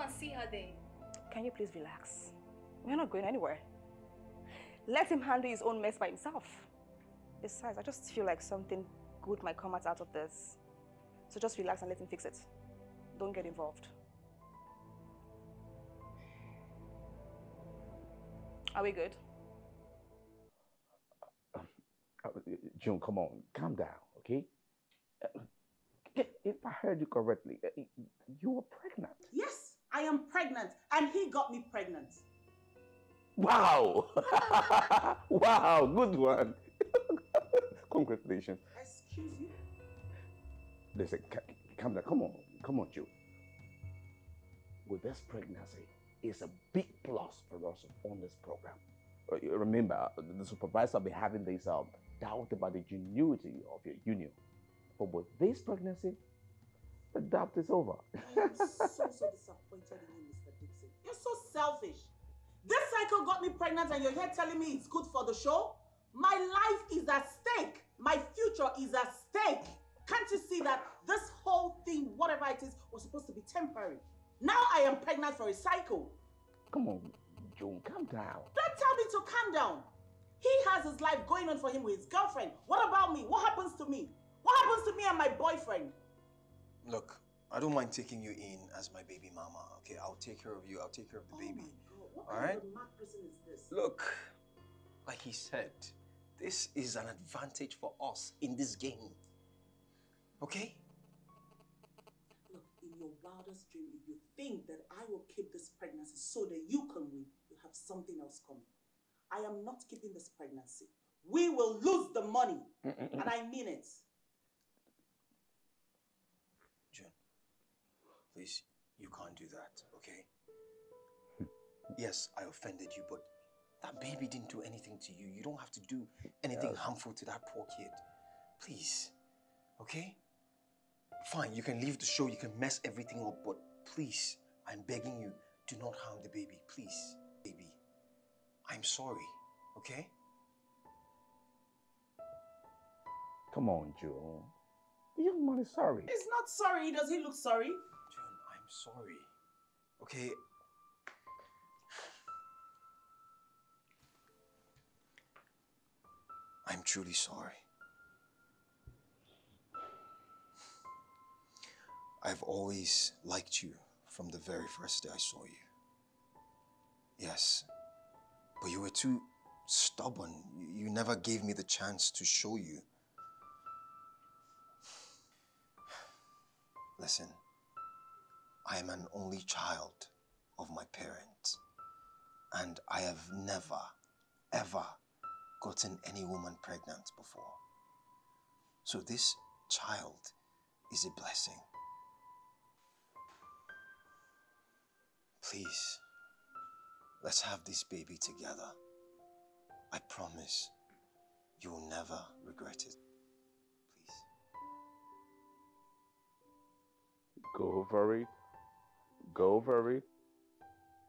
and see her there. Can you please relax? We're not going anywhere. Let him handle his own mess by himself. Besides, I just feel like something good might come out of this. So just relax and let him fix it. Don't get involved. Are we good? June, come on, calm down, okay? If I heard you correctly, you were pregnant. Yes, I am pregnant, and he got me pregnant. Wow! Wow, good one. Congratulations. Excuse you? Listen, calm down. Come on, June. With this pregnancy, it's a big plus for us on this program. Remember, the supervisor will be having this doubt about the genuity of your union. But with this pregnancy, the doubt is over. I am so disappointed in you, Mr. Dixon. You're so selfish. This cycle got me pregnant and you're here telling me it's good for the show? My life is at stake. My future is at stake. Can't you see that this whole thing, whatever it is, was supposed to be temporary? Now I am pregnant for a cycle. Come on, June, calm down. Don't tell me to calm down. He has his life going on for him with his girlfriend. What about me? What happens to me? What happens to me and my boyfriend? Look, I don't mind taking you in as my baby mama, okay? I'll take care of you. I'll take care of the baby. My God. What all kind right? of a mad person is this? Look, like he said, this is an advantage for us in this game. Okay? Look, in your wildest dream, if you think that I will keep this pregnancy so that you can win, you have something else coming. I am not keeping this pregnancy. We will lose the money. And I mean it. June, please, you can't do that, okay? Yes, I offended you, but that baby didn't do anything to you. You don't have to do anything harmful to that poor kid. Please, okay? Fine, you can leave the show, you can mess everything up, but please, I'm begging you, do not harm the baby, please. Baby, I'm sorry, okay? Come on, June. The young man is sorry. He's not sorry. Does he look sorry? June, I'm sorry, okay? I'm truly sorry. I've always liked you from the very first day I saw you. Yes, but you were too stubborn. You never gave me the chance to show you. Listen, I am an only child of my parents, and I have never, ever gotten any woman pregnant before. So this child is a blessing. Please, let's have this baby together. I promise you will never regret it. Please. Go for it. Go for it.